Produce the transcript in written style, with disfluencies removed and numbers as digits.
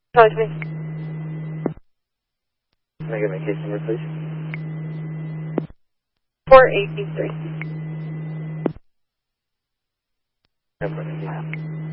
Talk to me. Can I get my case number, please? 4883. No problem.